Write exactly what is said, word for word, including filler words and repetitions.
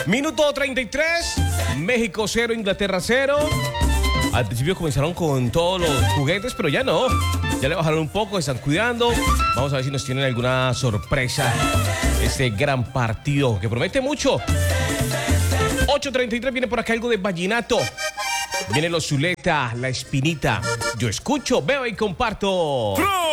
Minuto treinta y tres. México cero, Inglaterra cero. Al principio comenzaron con todos los juguetes, pero ya no. Ya le bajaron un poco, están cuidando. Vamos a ver si nos tienen alguna sorpresa. Este gran partido que promete mucho. ocho treinta y tres, viene por acá algo de vallenato. Viene los Zuleta, La Espinita. Yo escucho, veo y comparto.